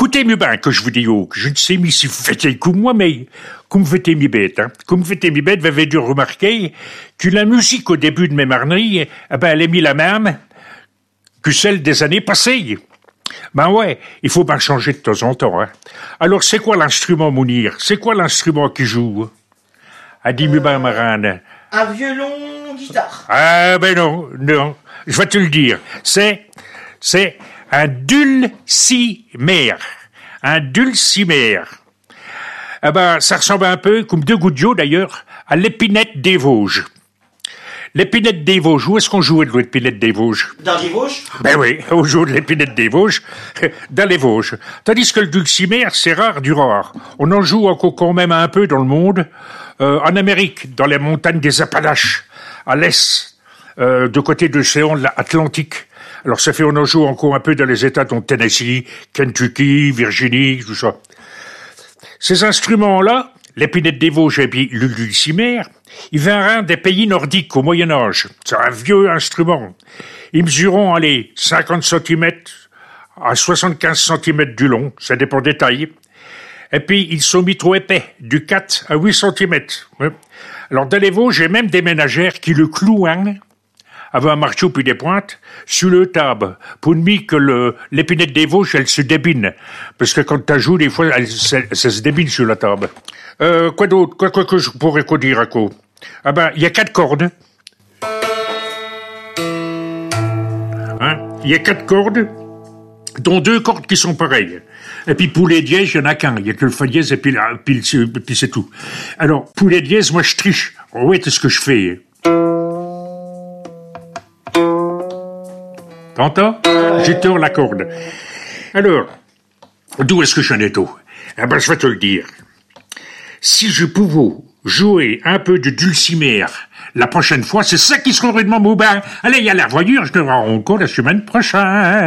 Écoutez, mi ben, que je vous dis, que je ne sais mi si vous faites comme moi, mais comme vous faites mi bête, hein. Comme vous faites mi bête, vous avez dû remarquer que la musique au début de mes marneries, elle est mis la même que celle des années passées. Ben ouais, il faut bien changer de temps en temps, hein. Alors, c'est quoi l'instrument, Mounir? C'est quoi l'instrument qui joue? A dit mi ben, Marane. Un violon guitare. Ah, ben non, je vais te le dire. C'est un dulcimer. Un dulcimer. Eh ben, ça ressemble un peu, comme deux gouttes d'eau d'ailleurs, à l'épinette des Vosges. L'épinette des Vosges, où est-ce qu'on jouait de l'épinette des Vosges? Dans les Vosges? Ben oui, on joue de l'épinette des Vosges, dans les Vosges. Tandis que le dulcimer, c'est rare du rare. On en joue encore quand même un peu dans le monde, en Amérique, dans les montagnes des Appalaches, à l'est, de côté de l'océan Atlantique. Alors ça fait, on en joue encore un peu dans les États dont Tennessee, Kentucky, Virginie, tout ça. Ces instruments-là, l'épinette des Vosges et puis le dulcimer, ils vinrent des pays nordiques au Moyen-Âge. C'est un vieux instrument. Ils mesurent, 50 cm à 75 cm du long, ça dépend des tailles. Et puis, ils sont mis trop épais, du 4 à 8 cm. Ouais. Alors, dans les Vosges, j'ai même des ménagères qui le clouent, avec un marteau puis des pointes, sur le table, pour ne que l'épinette des Vosges, elle se débine. Parce que quand tu joues, des fois, ça se débine sur la table. Quoi d'autre? Quoi que je pourrais dire à quoi? Ah ben, il y a 4 cordes. Hein? Il y a 4 cordes, dont 2 cordes qui sont pareilles. Et puis pour les dièses, il n'y en a qu'un. Il n'y a que le fa dièse et puis c'est tout. Alors, pour les dièses, moi je triche. Ouais, c'est ce que je fais. T'entends? Je tourne la corde. Alors, d'où est-ce que j'en ai tout? Eh ben, je vais te le dire. Si je pouvais jouer un peu de dulcimer la prochaine fois, c'est ça qui sera vraiment mon bain. Allez, il y a la voiture, je te rends compte la semaine prochaine.